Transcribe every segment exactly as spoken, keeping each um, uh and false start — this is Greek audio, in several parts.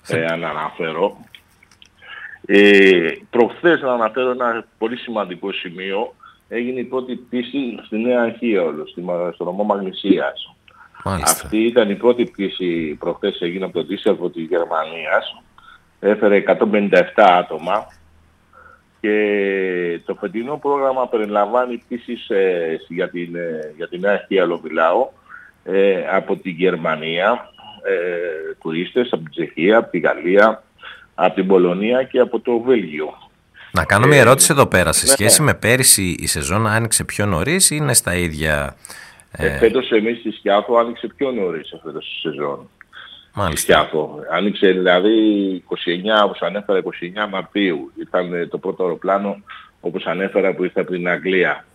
ε, αν αναφέρω. Ε, προχθές να αναφέρω ένα πολύ σημαντικό σημείο. Έγινε η πρώτη πτήση στη Νέα Αρχίαολο, στο νομό Μαγνησίας. Μάλιστα. Αυτή ήταν η πρώτη πτήση προχθές, έγινε από το Ντίσσελντορφ της Γερμανίας. Έφερε εκατόν πενήντα επτά άτομα και το φετινό πρόγραμμα περιλαμβάνει πτήσεις ε, για, την, ε, για την Νέα Αρχίαολο μιλάω, ε, από τη Γερμανία, ε, τουρίστες από την Τσεχία, από τη Γαλλία, από την Πολωνία και από το Βέλγιο. Να κάνω μια ερώτηση εδώ πέρα. Σε ναι, σχέση ναι. με πέρυσι, η σεζόν άνοιξε πιο νωρίς ή είναι στα ίδια? Ε, ε... Φέτος εμείς στη Σκιάθο άνοιξε πιο νωρίς φέτος η σεζόν. Στη Σκιάθο. Άνοιξε δηλαδή είκοσι εννέα, όπως ανέφερα, είκοσι εννέα Μαρτίου. Ήταν το πρώτο αεροπλάνο, όπως ανέφερα, που ήρθε από την Αγγλία.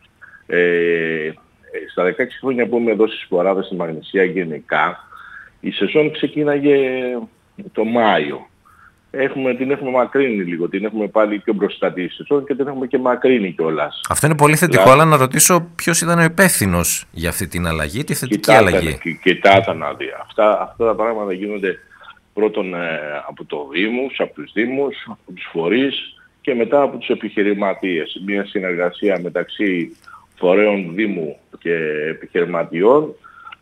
Ε, στα δεκαέξι χρόνια που είμαι εδώ στις Φοράδες στη Μαγνησία γενικά, η σεζόν ξεκίναγε το Μάιο. Έχουμε, την έχουμε μακρύνει λίγο, την έχουμε πάλι πιο μπροστά τη σεζόν και την έχουμε και μακρύνει κιόλας. Αυτό είναι πολύ θετικό, δηλαδή, αλλά να ρωτήσω ποιος ήταν ο υπεύθυνος για αυτή την αλλαγή, τη θετική κοιτάτε, αλλαγή. Κι, κοιτάτε να δει. Αυτά, αυτά τα πράγματα γίνονται πρώτον ε, από το Δήμους, από τους Δήμους, από τους φορείς και μετά από τους επιχειρηματίες. Μια συνεργασία μεταξύ φορέων Δήμου και επιχειρηματιών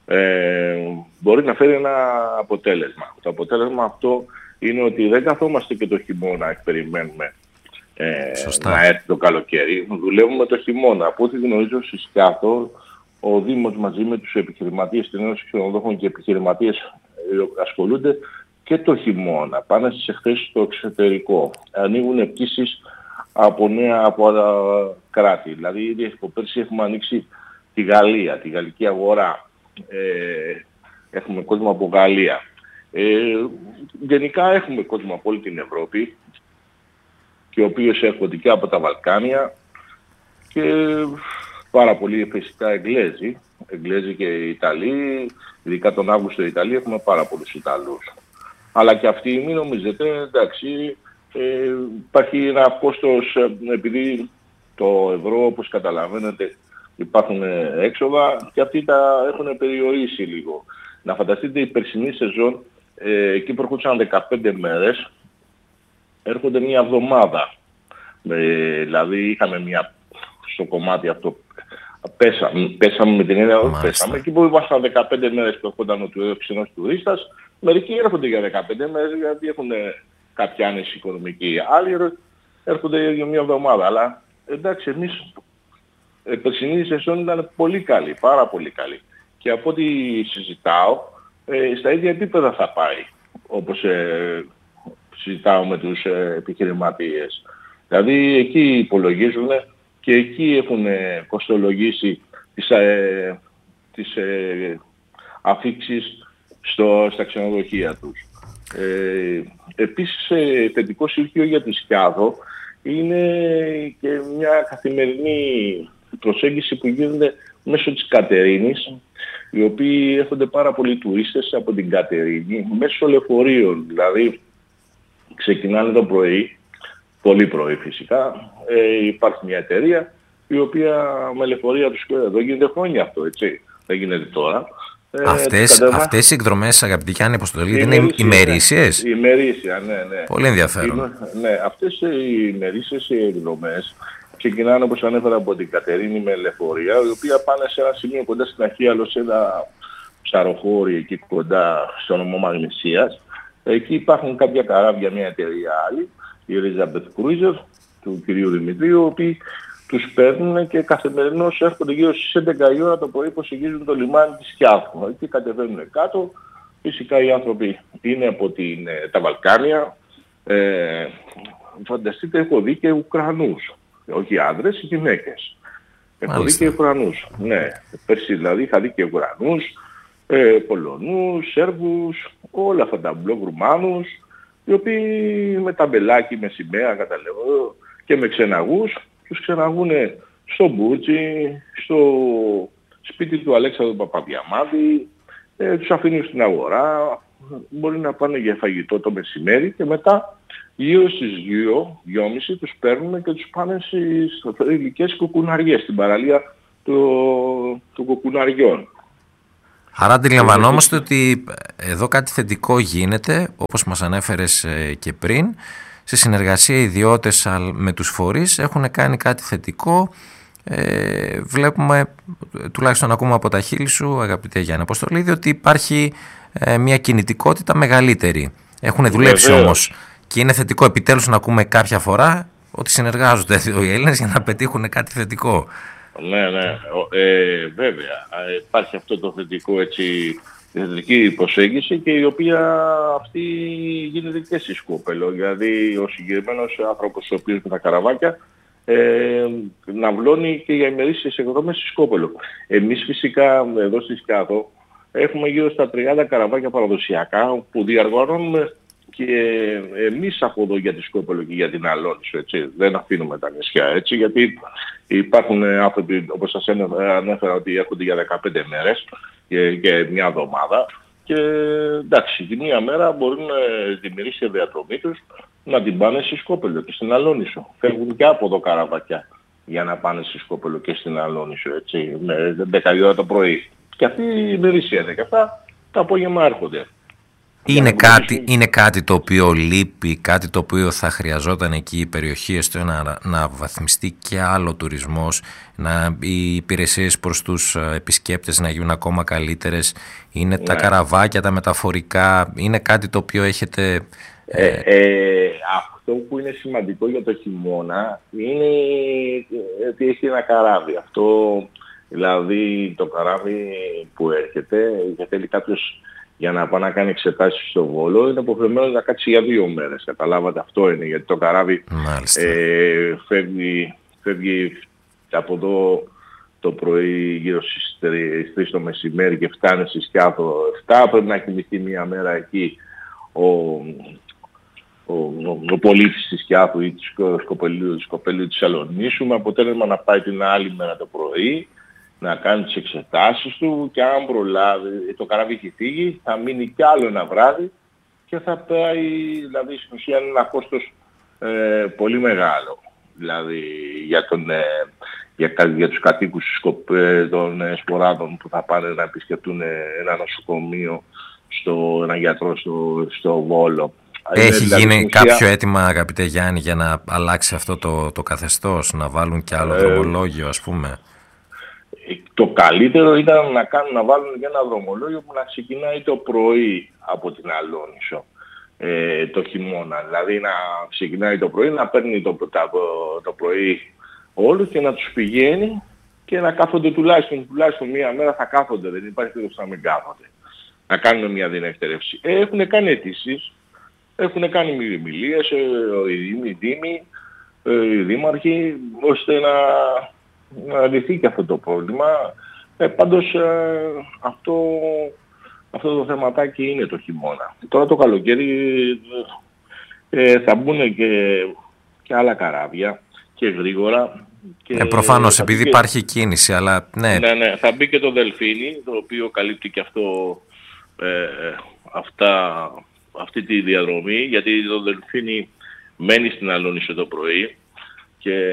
ε, μπορεί να φέρει ένα αποτέλεσμα. Το αποτέλεσμα αυτό είναι ότι δεν καθόμαστε και το χειμώνα και περιμένουμε ε, να έρθει το καλοκαίρι. Δουλεύουμε το χειμώνα. Από ό,τι γνωρίζω στη Σκιάθο, ο Δήμος μαζί με τους επιχειρηματίες, την Ένωση Ξενοδόχων και επιχειρηματίες ε, ασχολούνται και το χειμώνα. Πάνε στις εκθέσεις στο εξωτερικό. Ανοίγουν πτήσεις από νέα από άλλα κράτη. Δηλαδή ήδη από πέρσι έχουμε ανοίξει τη Γαλλία, τη γαλλική αγορά. Ε, έχουμε κόσμο από Γαλλία. Ε, γενικά έχουμε κόσμο από όλη την Ευρώπη και ο οποίος έρχονται και από τα Βαλκάνια και πάρα πολλοί φυσικά Εγγλέζοι, Εγγλέζοι και Ιταλοί, ειδικά τον Αύγουστο Ιταλοί έχουμε πάρα πολλούς Ιταλούς. Αλλά και αυτοί μην νομίζετε, εντάξει, ε, υπάρχει ένα κόστος, επειδή το ευρώ όπως καταλαβαίνετε υπάρχουν έξοδα και αυτοί τα έχουν περιορίσει λίγο. Να φανταστείτε η περσινή σεζόν, ε, εκεί που έρχονταν δεκαπέντε μέρες, έρχονται μια εβδομάδα. Ε, δηλαδή είχαμε μια, στο κομμάτι αυτό, πέσαμε, πέσαμε με την έννοια, πέσαμε, εκεί που ήμασταν δεκαπέντε μέρες που έρχονταν ο ξενός τουρίστας, μερικοί έρχονται για δεκαπέντε μέρες γιατί έχουν κάποια άνεση οικονομική, άλλοι έρχονται για μια εβδομάδα. Αλλά εντάξει, εμείς, η περσινή σεζόν ήταν πολύ καλή, πάρα πολύ καλή. Και από ό,τι συζητάω, ε, στα ίδια επίπεδα θα πάει, όπως ε, συζητάω με τους ε, επιχειρηματίες. Δηλαδή εκεί υπολογίζουν και εκεί έχουν ε, κοστολογήσει τις, ε, τις ε, αφήξεις στο, στα ξενοδοχεία τους. Ε, επίσης, ε, θετικό στοιχείο για τη Σκιάθο είναι και μια καθημερινή προσέγγιση που γίνεται μέσω της Κατερίνης, οι οποίοι έρχονται πάρα πολλοί τουρίστες από την Κατερίνη μέσω λεωφορείων. Δηλαδή ξεκινάνε το πρωί, πολύ πρωί φυσικά, ε, υπάρχει μια εταιρεία η οποία με λεωφορεία τους, εδώ γίνεται χρόνια αυτό, έτσι, δεν γίνεται τώρα. Ε, αυτές, κατεβά... αυτές οι εκδρομές, αγαπητή Γιάννη Αποστολή, είναι ημερήσιες. Ναι, ημερήσια, ναι, ναι. Πολύ ενδιαφέρον. Είναι, ναι, αυτές οι ημερήσιες εκδρομές ξεκινάνε, όπως ανέφερα, από την Κατερίνη με λεωφορεία, η οποία πάνε σε ένα σημείο κοντά στην Αχίαλο, σε ένα ψαροχώρι εκεί κοντά στο νομό Μαγνησίας. Εκεί υπάρχουν κάποια καράβια, μια εταιρεία άλλη, η Elizabeth Cruiser, του κυρίου Δημητρίου, οι οποίοι τους παίρνουν και καθημερινώς έρχονται γύρω στις έντεκα η ώρα το πρωί, προσεγγίζουν το λιμάνι της Σκιάθου. Εκεί κατεβαίνουν κάτω. Φυσικά οι άνθρωποι είναι από την, τα Βαλκάνια. Ε, φανταστείτε, έχω δει και Ουκρανούς. Όχι άντρες, γυναίκες. Έχω δει και Ουκρανούς. Ναι, πέρσι δηλαδή είχα δει και Ουκρανούς, ε, Πολωνούς, Σέρβους, όλα αυτά τα μπλοκ, Ρουμάνους, οι οποίοι με ταμπελάκι, με σημαία, καταλαβαίνω, και με ξεναγούς, τους ξεναγούν στο Μπούτσι, στο σπίτι του Αλέξανδρου Παπαδιαμάντη, ε, τους αφήνουν στην αγορά, μπορεί να πάνε για φαγητό το μεσημέρι και μετά γύρω στις δύο, δυόμιση τους παίρνουν και τους πάνε στις θρηλυκές κουκουναριές, στην παραλία του, του κουκουναριών. Άρα αντιλαμβανόμαστε ότι εδώ κάτι θετικό γίνεται, όπως μας ανέφερες και πριν, σε συνεργασία οι ιδιώτες με τους φορείς έχουν κάνει κάτι θετικό. Ε, βλέπουμε, τουλάχιστον ακούμε από τα χείλη σου, αγαπητέ Γιάννη Αποστολίδη, ότι υπάρχει ε, μια κινητικότητα μεγαλύτερη. Έχουν δουλέψει όμως και είναι θετικό επιτέλους να ακούμε κάποια φορά ότι συνεργάζονται οι Έλληνες για να πετύχουν κάτι θετικό. Ναι, ναι, ε, βέβαια. Υπάρχει αυτό το θετικό, έτσι, η θετική προσέγγιση και η οποία αυτή γίνεται και στη Σκόπελο. Δηλαδή ο συγκεκριμένος άνθρωπος ο οποίος με τα καραβάκια ε, να βλώνει και για ημερήσιες εκδρομές στη Σκόπελο. Εμείς φυσικά εδώ στη Σκιάθο έχουμε γύρω στα τριάντα καραβάκια παραδοσιακά που διαργανώνουμε και εμείς από εδώ για τη Σκόπελο και για την Αλόνισο, έτσι. Δεν αφήνουμε τα νησιά, έτσι, γιατί υπάρχουν άνθρωποι, όπως σας ανέφερα, ότι έρχονται για δεκαπέντε μέρες και, και μια εβδομάδα και εντάξει, τη μία μέρα μπορούν τη μερίσια διαδρομή τους να την πάνε στη Σκόπελο και στην Αλόνισο. Φεύγουν και από εδώ καραβάκια για να πάνε στη Σκόπελο και στην Αλόνισο, έτσι, με δέκα ώρα το πρωί. Και αυτή η μερίσια δεκαεπτά το απόγευμα έρχονται. Είναι κάτι, είναι κάτι το οποίο λείπει, κάτι το οποίο θα χρειαζόταν εκεί οι περιοχές του να, να βαθμιστεί και άλλο τουρισμός, να, οι υπηρεσίες προς τους επισκέπτες να γίνουν ακόμα καλύτερες. Είναι ναι. Τα καραβάκια, τα μεταφορικά, είναι κάτι το οποίο έχετε... Ε, ε, αυτό που είναι σημαντικό για το χειμώνα είναι ότι έχει ένα καράβι. Αυτό δηλαδή το καράβι που έρχεται και θέλει κάποιος για να πάει να κάνει εξετάσεις στο Βόλο, είναι υποχρεωμένος να κάτσει για δύο μέρες. Καταλάβατε, αυτό είναι, γιατί το καράβι ε, φεύγει, φεύγει από εδώ το πρωί γύρω στις τρεις το μεσημέρι και φτάνει στη Σκιάθο επτά. Πρέπει να κοιμηθεί μία μέρα εκεί ο, ο, ο, ο πολίτης της Σκιάθου ή της Σκοπελίου, της Σκοπελίου της Σαλονίσου, με αποτέλεσμα να πάει την άλλη μέρα το πρωί, να κάνει τις εξετάσεις του και αν προλάβει, το καράβι έχει φύγει, θα μείνει κι άλλο ένα βράδυ και θα πάει, δηλαδή στην ουσία είναι ένα κόστος ε, πολύ μεγάλο. Δηλαδή για, τον, ε, για, για τους κατοίκους ε, των ε, σποράδων που θα πάνε να επισκεφτούν ε, ένα νοσοκομείο, στο, ένα γιατρό στο, στο Βόλο. Έχει δηλαδή, γίνει ουσία... κάποιο αίτημα, αγαπητέ Γιάννη, για να αλλάξει αυτό το, το καθεστώς, να βάλουν κι άλλο ε, δρομολόγιο, ας πούμε? Το καλύτερο ήταν να κάνουν, να βάλουν και ένα δρομολόγιο που να ξεκινάει το πρωί από την Αλόνισο ε, το χειμώνα. Δηλαδή να ξεκινάει το πρωί, να παίρνει το, το, το πρωί όλους και να τους πηγαίνει και να κάθονται τουλάχιστον, τουλάχιστον μία μέρα θα κάθονται. Δεν υπάρχει περίπτωση να μην κάθονται. Να κάνουν μια διενεκτέρευση. Ε, έχουν κάνει αιτήσεις, έχουν κάνει μιλίες, ε, οι δήμοι, ε, οι δήμαρχοι, ώστε να... να λυθεί και αυτό το πρόβλημα. Ε, πάντως ε, αυτό, αυτό το θεματάκι είναι το χειμώνα. Τώρα το καλοκαίρι ε, θα μπουν και, και άλλα καράβια και γρήγορα. Και ε, προφανώς επειδή και... υπάρχει κίνηση, αλλά ναι. Ναι, ναι, θα μπει και το Δελφίνι, το οποίο καλύπτει και αυτό, ε, αυτά, αυτή τη διαδρομή, γιατί το Δελφίνι μένει στην Αλόνισο το πρωί και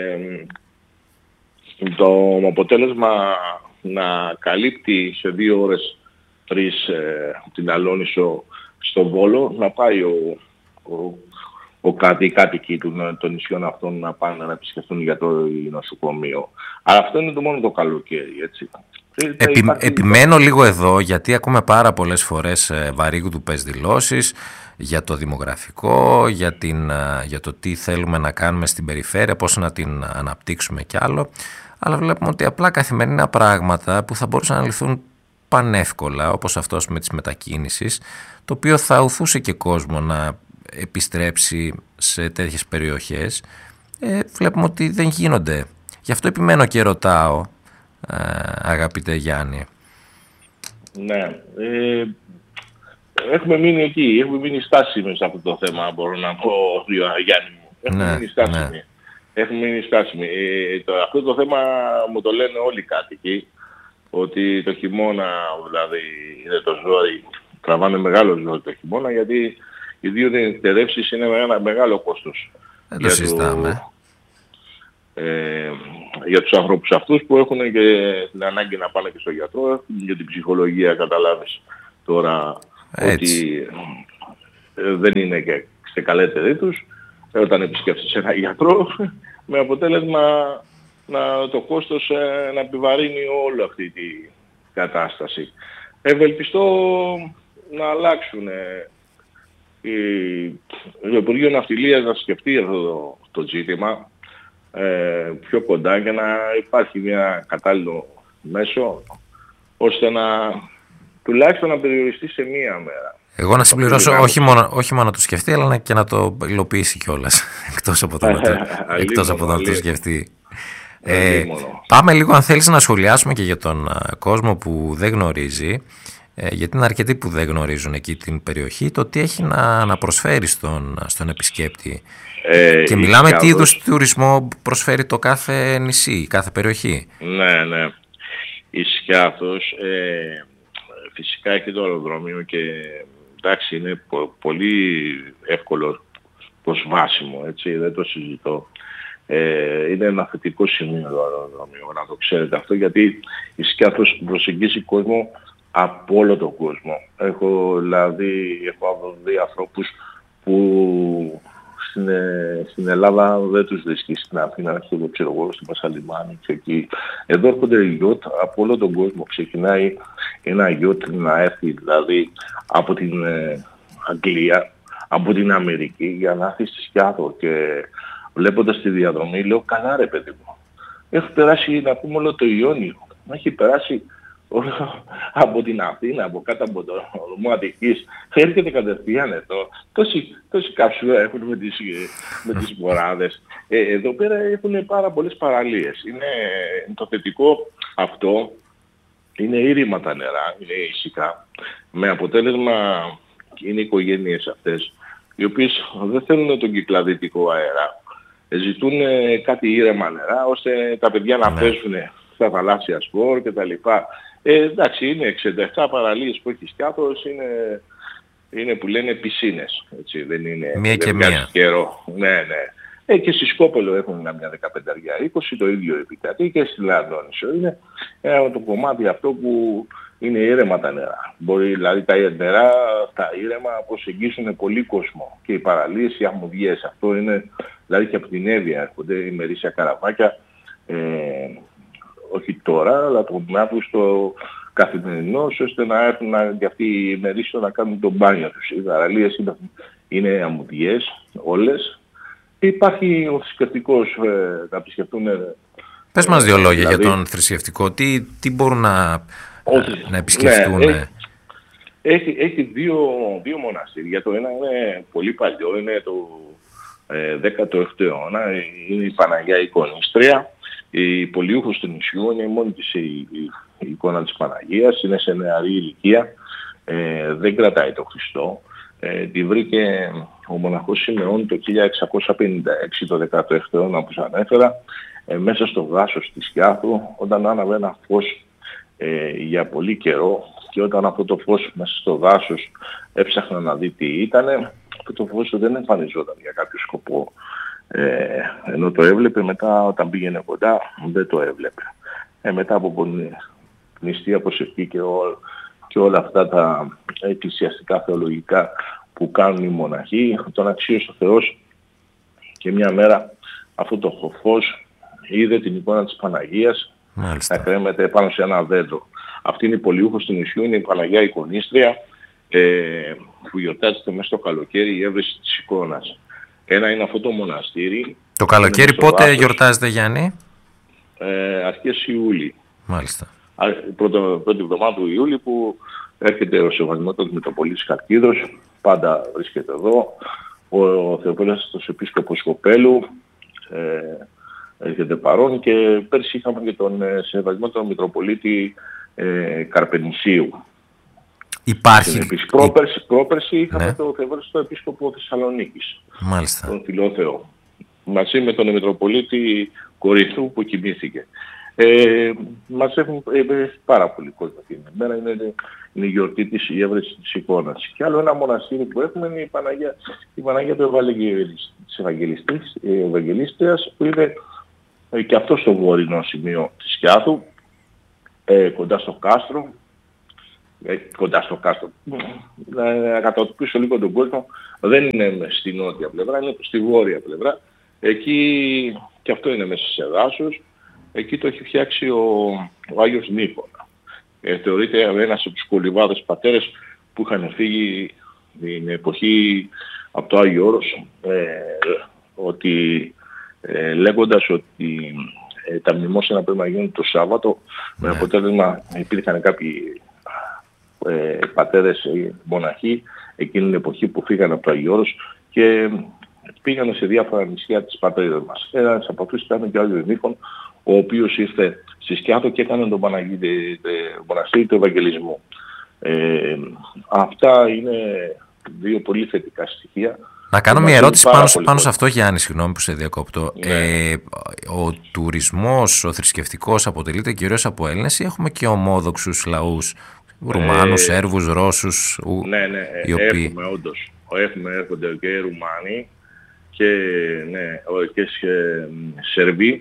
το αποτέλεσμα να καλύπτει σε δύο ώρες τρεις ε, την Αλόνισο στο Βόλο, να πάει ο, ο, ο κάτι, κάτοικοι των, των νησιών αυτών να πάνε να επισκεφθούν για το νοσοκομείο. Αλλά αυτό είναι το μόνο το καλοκαίρι, έτσι. Επι, υπάρχει... Επιμένω λίγο εδώ, γιατί ακούμε πάρα πολλές φορές ε, βαρύγδουπες δηλώσεις για το δημογραφικό, για, την, για το τι θέλουμε να κάνουμε στην περιφέρεια, πώς να την αναπτύξουμε κι άλλο. Αλλά βλέπουμε ότι απλά καθημερινά πράγματα που θα μπορούσαν να λυθούν πανεύκολα, όπως αυτό με τις μετακίνησεις, το οποίο θα οθούσε και κόσμο να επιστρέψει σε τέτοιες περιοχές, ε, βλέπουμε ότι δεν γίνονται. Γι' αυτό επιμένω και ρωτάω, ε, αγαπητέ Γιάννη. Ναι, ε, έχουμε μείνει εκεί, έχουμε μείνει στάσιμοι σε αυτό το θέμα, μπορώ να πω, Γιάννη μου. Έχουμε ναι, μείνει στάσιμοι. Ναι. Έχουμε μείνει στάσιμοι. Ε, το, αυτό το θέμα μου το λένε όλοι οι κάτοικοι, ότι το χειμώνα, δηλαδή, είναι το ζόρι, τραβάνε μεγάλο ζόρι το χειμώνα, γιατί οι δύο διενεκτερεύσεις είναι ένα μεγάλο κόστος. Δεν το συζητάμε. Ε, για τους ανθρώπους αυτούς που έχουν και την ανάγκη να πάνε και στο γιατρό, έχουν για την ψυχολογία, καταλάβεις τώρα. Έτσι. Ότι ε, δεν είναι και σε καλύτερη τους ε, όταν επισκέφτεσαι ένα γιατρό, με αποτέλεσμα να, το κόστος ε, να επιβαρύνει όλη αυτή τη κατάσταση. Ευελπιστώ να αλλάξουν ε, η, το Υπουργείο Ναυτιλίας να σκεφτεί αυτό το, το ζήτημα ε, πιο κοντά και να υπάρχει μια κατάλληλο μέσο ώστε να τουλάχιστον να περιοριστεί σε μία μέρα. Εγώ να συμπληρώσω όχι μόνο, όχι μόνο να το σκεφτεί, αλλά να, και να το υλοποιήσει κιόλας, εκτός από το, εκτός από το να το σκεφτεί. Ε, πάμε λίγο, αν θέλεις, να σχολιάσουμε και για τον uh, κόσμο που δεν γνωρίζει, ε, γιατί είναι αρκετοί που δεν γνωρίζουν εκεί την περιοχή, το τι έχει να, να προσφέρει στον, στον επισκέπτη. Ε, και μιλάμε τι είδους τουρισμό προσφέρει το κάθε νησί, κάθε περιοχή. Ναι, ναι. Η Σκιάθος ε, φυσικά έχει το αεροδρόμιο και εντάξει είναι πο, πολύ εύκολο προσβάσιμο, έτσι, δεν το συζητώ. Ε, είναι ένα θετικό σημείο το αεροδρόμιο, να το ξέρετε αυτό, γιατί η Σκιάθος προσεγγίζει κόσμο από όλο τον κόσμο. Έχω δηλαδή έχω δει ανθρώπους που στην, στην Ελλάδα δεν τους βρίσκει, στην Αθήνα, στο ξέρω εγώ, στην Πασαλιμάνη και εκεί. Εδώ έρχονται γιότ από όλο τον κόσμο. Ξεκινάει ένα γιότ να έρθει δηλαδή από την ε, Αγγλία, από την Αμερική για να έρθει στη Σκιάθο, και βλέποντας τη διαδρομή λέω καλά ρε παιδί μου. Έχω περάσει να πούμε όλο το Ιόνιο. Έχει περάσει όλο από την Αθήνα, από κάτω από το νομό Αττικής. Έρχεται κατευθείαν εδώ. Τόση, τόση καψούρα έχουν με τις, με τις μοράδες. Ε, εδώ πέρα έχουν πάρα πολλές παραλίες. Είναι το θετικό αυτό. Είναι ήρημα τα νερά, είναι ήσυχα. Με αποτέλεσμα είναι οι οικογένειες αυτές, οι οποίες δεν θέλουν τον κυκλαδυτικό αέρα. Ζητούν κάτι ήρεμα νερά, ώστε τα παιδιά να παίζουν στα θαλάσσια σπορ και τα λοιπά. Ε, εντάξει, είναι εξήντα επτά παραλίες που έχει Σκιάθος, είναι, είναι που λένε πισίνες, έτσι, δεν είναι... Μία και μία. Καιρό. Ναι, ναι. Ε, και στη Σκόπελο έχουν μια δεκαπέντε είκοσι, το ίδιο επικρατεί και στη Λαδόνησο. Είναι ένα το κομμάτι αυτό που είναι ήρεμα τα νερά. Μπορεί δηλαδή τα νερά, τα ήρεμα προσεγγίσουν πολύ κόσμο. Και οι παραλίες, οι αμμουδιές, αυτό είναι, δηλαδή και από την Εύβοια έρχονται ημερήσια καραβάκια, ε, όχι τώρα, αλλά τον Αύγουστο καθημερινός, ώστε να έρθουν να, για αυτή η ημερήσια να κάνουν τον μπάνιο τους. Οι παραλίες είναι, είναι αμμουδιές όλες. Υπάρχει ο θρησκευτικός ε, να επισκεφτούν. Ε, Πες μας δύο λόγια δηλαδή, για τον θρησκευτικό. Τι, τι μπορούν να, όχι, να επισκεφτούν. Ναι, έχει έχει, έχει δύο, δύο μοναστήρια. Το ένα είναι πολύ παλιό, είναι το ε, δέκατο έκτο αιώνα. Είναι η Παναγία Εικονίστρια. Η πολιούχος του νησιού είναι η μόνη της η, η, η εικόνα της Παναγίας. Είναι σε νεαρή ηλικία. Ε, δεν κρατάει τον Χριστό. Ε, τη βρήκε ο μοναχός Σιμεών το χίλια εξακόσια πενήντα έξι, το δέκατο έκτο αιώνα που σας ανέφερα, ε, μέσα στο δάσος της Σκιάθου, όταν άναβε ένα φως ε, για πολύ καιρό, και όταν αυτό το φως μέσα στο δάσος έψαχνα να δει τι ήτανε, αυτό το φως δεν εμφανιζόταν για κάποιο σκοπό. Ε, ενώ το έβλεπε, μετά όταν πήγαινε κοντά δεν το έβλεπε. Ε, μετά από νηστεία προσευχή και όλο, και όλα αυτά τα εκκλησιαστικά θεολογικά που κάνουν οι μοναχοί, τον αξίωσε ο Θεός και μια μέρα αυτό το φως είδε την εικόνα της Παναγίας να κρέμεται πάνω σε ένα δέντρο. Αυτή είναι η πολιούχος του νησιού, είναι η Παναγία Εικονίστρια, ε, που γιορτάζεται μέσα στο καλοκαίρι, η έβρεση της εικόνας. Ένα είναι αυτό το μοναστήρι. Το καλοκαίρι πότε βάθος, γιορτάζεται, Γιάννη? Ε, αρχές Ιούλη. Μάλιστα. Πρώτη, πρώτη εβδομάδα του Ιούλη που έρχεται ο Σεβασμιότατος Μητροπολίτης Καρκίδος, πάντα βρίσκεται εδώ. Ο, ο Θεοπέλαστος Επίσκοπος Σκοπέλου ε, έρχεται παρόν, και πέρσι είχαμε και τον ε, Σεβασμιότατο Μητροπολίτη ε, Καρπενησίου. Υπάρχει... Πρόπερση, πρόπερση είχαμε ναι. το Θεοπέλαστο Επίσκοπο Θεσσαλονίκης. Μάλιστα. Τον Φιλόθεο. Μαζί με τον Μητροπολίτη Κορινθού που κοιμήθηκε. Ε, μας έχουν ε, πάρα πολύ κόσμο την ημέρα, είναι, είναι η γιορτή της, η έβρεση της εικόνας. Και άλλο ένα μοναστήρι που έχουμε είναι η Παναγία, η Παναγία του Ευαγγελιστής, της Ευαγγελίστριας, που είναι ε, και αυτό στο βορεινό σημείο της Σκιάθου, ε, κοντά στο κάστρο, ε, κοντά στο κάστρο, να, να κατατοπίσω λίγο τον κόσμο, δεν είναι στη νότια πλευρά, είναι στη βόρεια πλευρά, εκεί και αυτό είναι μέσα σε δάσος, εκεί το έχει φτιάξει ο, ο Άγιος Νίκονα. Ε, θεωρείται ένας από τους κολυμβάδες πατέρες που είχαν φύγει την εποχή από το Άγιο Όρος, ε, ότι ε, λέγοντας ότι ε, τα μνημόσυνα πρέπει να γίνουν το Σάββατο, με αποτέλεσμα υπήρχαν κάποιοι ε, πατέρες ε, μοναχοί εκείνη την εποχή που φύγαν από το Άγιο Όρος και πήγαν σε διάφορα νησιά της πατρίδας μας. Ένας από αυτούς ήταν και ο Άγιος Νίκον, ο οποίος ήρθε στη Σκιάθο και έκανε τον Παναγίτη, το μοναστήρι του Ευαγγελισμού. Ε, αυτά είναι δύο πολύ θετικά στοιχεία. Να κάνω μια ερώτηση πάνω, πάνω σε αυτό, Γιάννη, συγγνώμη που σε διακόπτω. Ναι. Ε, ο τουρισμός, ο θρησκευτικός αποτελείται κυρίως από Έλληνες ή έχουμε και ομόδοξους λαούς, Ρουμάνους, ε, Σέρβους, Ρώσους, ου, ναι, ναι, οι οποίοι... έχουμε όντως. Έχουμε, έρχονται και Ρουμάνοι και, ναι, και Σερβοί.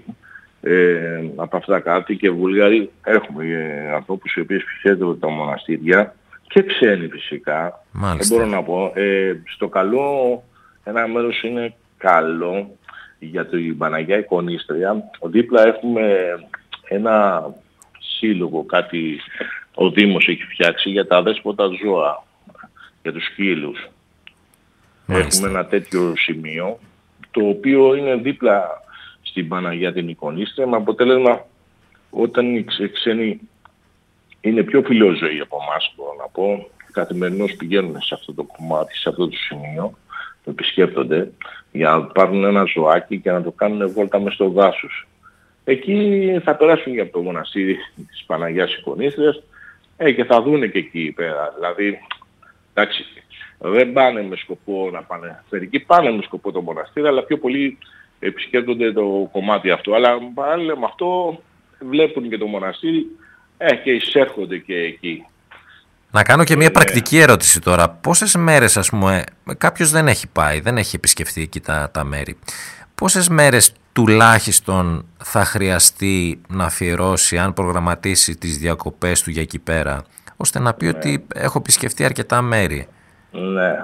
Ε, από αυτά κάτι και Βουλγαροί. Έχουμε ε, ανθρώπους οι οποίοι επισκέπτονται τα μοναστήρια και ξένοι φυσικά. Μάλιστα. Δεν μπορώ να πω. Ε, στο καλό, ένα μέρος είναι καλό για την Παναγιά Εικονίστρια. Δίπλα έχουμε ένα σύλλογο, κάτι ο Δήμος έχει φτιάξει για τα αδέσποτα ζώα, για τους σκύλους. Μάλιστα. Έχουμε ένα τέτοιο σημείο, το οποίο είναι δίπλα στην Παναγιά την Εικονίστρια, με αποτέλεσμα όταν οι ξένοι είναι πιο φιλόζωοι από εμάς, μπορώ να πω, καθημερινώς πηγαίνουν σε αυτό το κομμάτι, σε αυτό το σημείο, το επισκέπτονται, για να πάρουν ένα ζωάκι και να το κάνουν βόλτα μες στο δάσος. Εκεί θα περάσουν για το μοναστήρι της Παναγιάς Εικονίστριας ε, και θα δούνε και εκεί πέρα. Δηλαδή, εντάξει, δεν πάνε με σκοπό να πάνε, μερικοί πάνε με σκοπό το μοναστήρι, αλλά πιο πολύ επισκέπτονται το κομμάτι αυτό. Αλλά παράλληλα με αυτό βλέπουν και το μοναστήρι ε, και εισέρχονται και εκεί. Να κάνω και μια πρακτική ερώτηση τώρα. Πόσες μέρες, ας πούμε, κάποιος δεν έχει πάει, δεν έχει επισκεφτεί εκεί τα, τα μέρη. Πόσες μέρες τουλάχιστον θα χρειαστεί να αφιερώσει, αν προγραμματίσει τις διακοπές του για εκεί πέρα, ώστε να πει ναι. ότι έχω επισκεφτεί αρκετά μέρη. Ναι,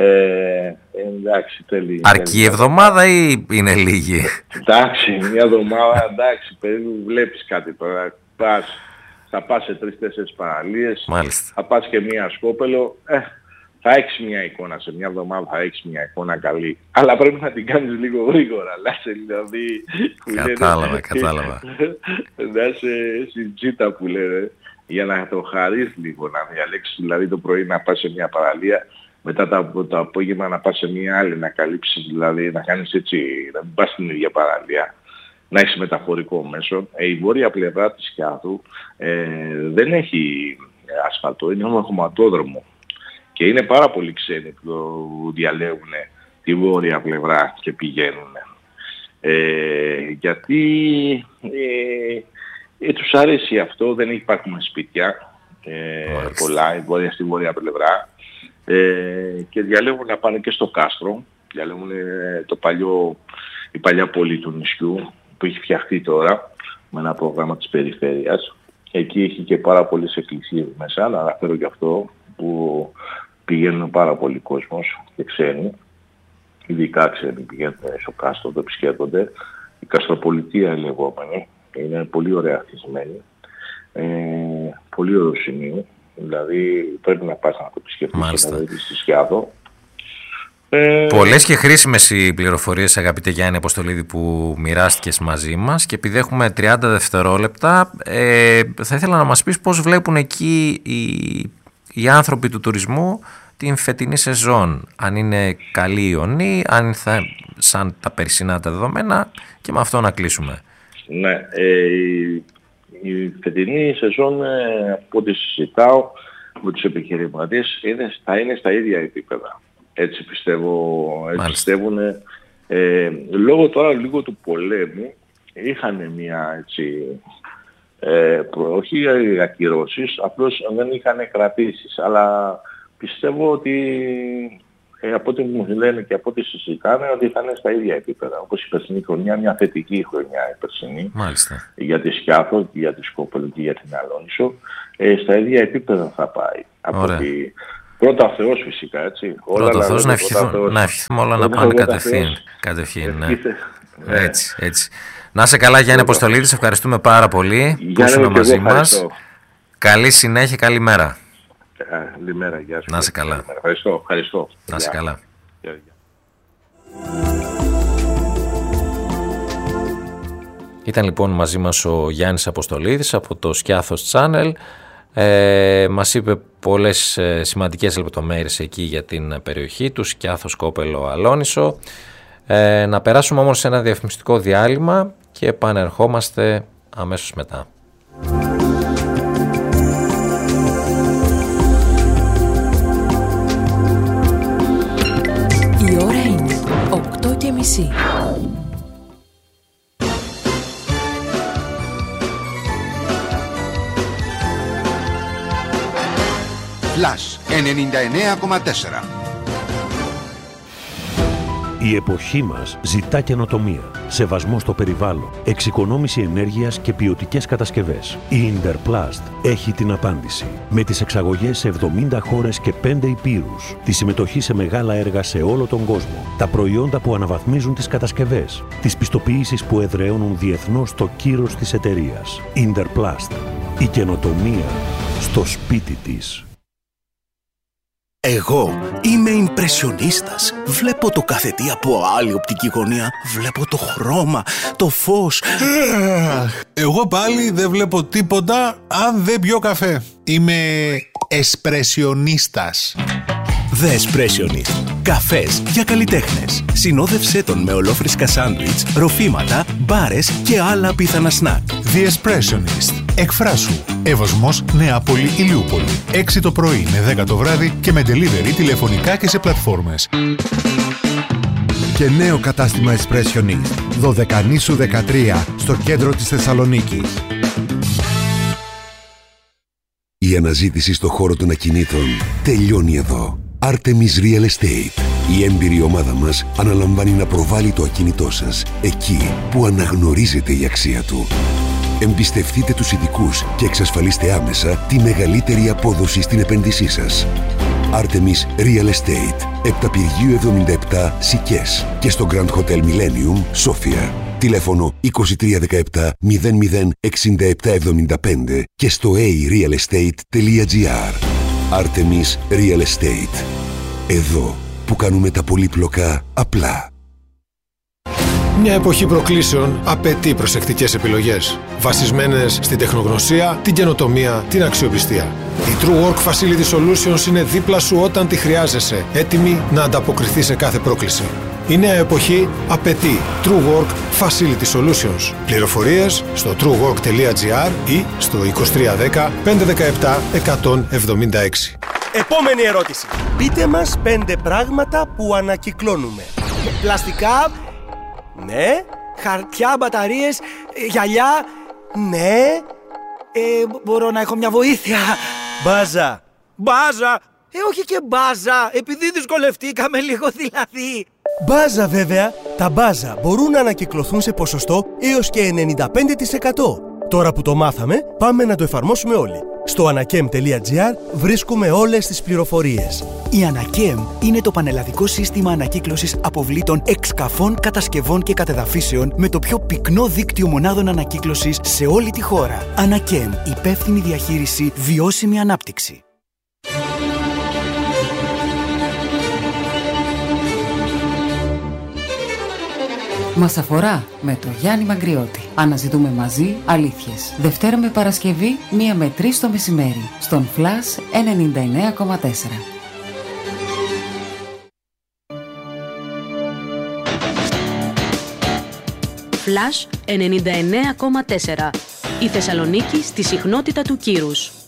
ε, εντάξει, τέλει. Αρκεί η εβδομάδα ή είναι λίγη? Εντάξει, μια εβδομάδα, εντάξει, περίπου βλέπεις κάτι τώρα. Πας, θα πας σε τρεις-τέσσερις παραλίες, μάλιστα. Θα πας και μια Σκόπελο, ε, θα έχεις μια εικόνα, σε μια εβδομάδα θα έχεις μια εικόνα καλή. Αλλά πρέπει να την κάνεις λίγο γρήγορα, λάσε δηλαδή. Κατάλαβα, λένε, κατάλαβα. Να είσαι στην τζίτα που λένε, για να το χαρείς λίγο, να διαλέξεις δηλαδή το πρωί να πας σε μια παραλία, μετά το, το απόγευμα να πας σε μια άλλη, να καλύψεις δηλαδή, να κάνεις έτσι, να μην πας στην ίδια παραλία, να έχεις μεταφορικό μέσο. Ε, η βόρεια πλευρά της Σκιάθου ε, δεν έχει ασφαλτό, είναι όμως χωματόδρομο. Και είναι πάρα πολλοί ξένοι που διαλέγουν τη βόρεια πλευρά και πηγαίνουν. Ε, γιατί ε, ε, τους αρέσει αυτό, δεν υπάρχουν σπίτια ε, πολλά, η βόρεια, στη βόρεια πλευρά. Ε, και διαλέγουν να πάνε και στο κάστρο, διαλέγουν ε, το παλιό, η παλιά πόλη του νησιού που έχει φτιαχτεί τώρα με ένα πρόγραμμα της περιφέρειας. Εκεί έχει και πάρα πολλές εκκλησίες μέσα, να αναφέρω και αυτό, που πηγαίνουν πάρα πολλοί κόσμος και ξένοι, ειδικά ξένοι πηγαίνουν στο κάστρο, το επισκέπτονται. Η καστροπολιτεία είναι λεγόμενη, είναι πολύ ωραία χτισμένη, ε, πολύ ωραίο σημείο. Δηλαδή πρέπει να πας να το επισκεφτείς να δεις στη Σκιάθο. Ε... Πολλές και χρήσιμες οι πληροφορίες, αγαπητέ Γιάννη Αποστολίδη, που μοιράστηκες μαζί μας, και επειδή έχουμε τριάντα δευτερόλεπτα, ε, θα ήθελα να μας πεις πώς βλέπουν εκεί οι, οι άνθρωποι του τουρισμού την φετινή σεζόν. Αν είναι καλή η ιονή, αν θα σαν τα περσινά τα δεδομένα, και με αυτό να κλείσουμε. Ναι, ε, η, η φετινή σεζόν, ε, από ό,τι συζητάω με τους επιχειρηματίες, είναι, θα είναι στα ίδια επίπεδα. Έτσι πιστεύω, έτσι πιστεύουν. Ε, λόγω τώρα λίγο του πολέμου είχαν μια έτσι, ε, όχι ακυρώσεις, απλώς δεν είχαν κρατήσεις. Αλλά πιστεύω ότι ε, από ό,τι μου λένε και από ό,τι συζητάνε, ότι θα είναι στα ίδια επίπεδα. Όπως η περσινή χρονιά, μια θετική χρονιά η περσινή. Μάλιστα. Για τη Σκιάθο και για τη Σκόπελο και για την Αλόνισο. Ε, στα ίδια επίπεδα θα πάει. Από ότι πρώτα ο Θεός φυσικά, έτσι. Πρώτα ο Θεός, να ευχηθούμε όλα να πάνε κατευθείαν. Κατευθείαν, ναι. Έτσι, έτσι. Να είσαι καλά, Γιάννη Αποστολίδη, σε ευχαριστούμε πάρα πολύ που ήσουν μαζί μας. Καλή συνέχεια, καλή μέρα. Καλημέρα, γεια σου. Να είσαι καλά. Ευχαριστώ, ευχαριστώ. Να είσαι καλά. Γεια, γεια. Ήταν λοιπόν μαζί μας ο Γιάννης Αποστολίδης από το Σκιάθος Channel. Ε, μας είπε πολλές ε, σημαντικές λεπτομέρειες εκεί για την περιοχή του, Σκιάθος, Σκόπελο, Αλόνισο. Ε, να περάσουμε όμως σε ένα διαφημιστικό διάλειμμα και επανερχόμαστε αμέσως μετά. Η ώρα είναι οκτώ και μισή. Flash ενενήντα εννέα κόμμα τέσσερα. Η εποχή μας ζητά καινοτομία, σεβασμό στο περιβάλλον, εξοικονόμηση ενέργειας και ποιοτικές κατασκευές. Η Interplast έχει την απάντηση. Με τις εξαγωγές σε εβδομήντα χώρες και πέντε υπήρους, τη συμμετοχή σε μεγάλα έργα σε όλο τον κόσμο, τα προϊόντα που αναβαθμίζουν τις κατασκευές, τις πιστοποιήσεις που εδραιώνουν διεθνώς το κύρος της εταιρείας. Interplast. Η καινοτομία στο σπίτι της. Εγώ είμαι ιμπρεσιονίστας. Βλέπω το κάθε τι από άλλη οπτική γωνία. Βλέπω το χρώμα, το φως. Εγώ πάλι δεν βλέπω τίποτα αν δεν πιω καφέ. Είμαι εσπρεσιονίστας. The Espressionist. Καφές για καλλιτέχνες. Συνόδευσέ τον με ολόφρυσκα σάντουιτς, ροφήματα, μπάρες και άλλα απίθανα σνακ. The Espressionist. Εκφράσου. Εύωσμος, Νεάπολη, Ηλιούπολη. έξι το πρωί με δέκα το βράδυ και με delivery τηλεφωνικά και σε πλατφόρμες. Και νέο κατάστημα Espressionist. Δωδεκανήσου δεκατρία στο κέντρο της Θεσσαλονίκης. Η αναζήτηση στο χώρο των ακινήτων τελειώνει εδώ. Artemis Real Estate. Η έμπειρη ομάδα μας αναλαμβάνει να προβάλλει το ακίνητό σας εκεί που αναγνωρίζεται η αξία του. Εμπιστευτείτε τους ειδικούς και εξασφαλίστε άμεσα τη μεγαλύτερη απόδοση στην επένδυσή σας. Artemis Real Estate. Επταπηργίου εβδομήντα επτά Σικές και στο Grand Hotel Millennium Σόφια. Τηλέφωνο είκοσι τρία δεκαεπτά μηδέν μηδέν εξήντα επτά εβδομήντα πέντε και στο a real estate τελεία gr. Artemis Real Estate. Εδώ που κάνουμε τα πολύπλοκα απλά. Μια εποχή προκλήσεων απαιτεί προσεκτικές επιλογές, βασισμένες στην τεχνογνωσία, την καινοτομία, την αξιοπιστία. Η True Work Facility Solutions είναι δίπλα σου όταν τη χρειάζεσαι, έτοιμη να ανταποκριθεί σε κάθε πρόκληση. Η νέα εποχή απαιτεί True Work Facility Solutions. Πληροφορίες στο true work τελεία gr ή στο είκοσι τρία δέκα πεντακόσια δεκαεπτά εκατόν εβδομήντα έξι. Επόμενη ερώτηση. Πείτε μας πέντε πράγματα που ανακυκλώνουμε. Πλαστικά, ναι. Χαρτιά, μπαταρίες, γυαλιά, ναι. Ε, μπορώ να έχω μια βοήθεια. Μπάζα. Μπάζα. Ε, όχι και μπάζα, επειδή δυσκολευτήκαμε λίγο δηλαδή. Μπάζα βέβαια. Τα μπάζα μπορούν να ανακυκλωθούν σε ποσοστό έως και ενενήντα πέντε τοις εκατό. Τώρα που το μάθαμε, πάμε να το εφαρμόσουμε όλοι. Στο ανακέμ τελεία gr βρίσκουμε όλες τις πληροφορίες. Η Ανακέμ είναι το πανελλαδικό σύστημα ανακύκλωσης αποβλήτων εξκαφών, κατασκευών και κατεδαφίσεων με το πιο πυκνό δίκτυο μονάδων ανακύκλωσης σε όλη τη χώρα. Ανακέμ, υπεύθυνη διαχείριση, βιώσιμη ανάπτυξη. Μας αφορά με το Γιάννη Μαγκριώτη. Αναζητούμε μαζί αλήθειες. Δευτέρα με Παρασκευή, μία με τρεις το μεσημέρι. Στον Flash ενενήντα εννέα κόμμα τέσσερα. Flash ενενήντα εννέα κόμμα τέσσερα. Η Θεσσαλονίκη στη συχνότητα του κύρους.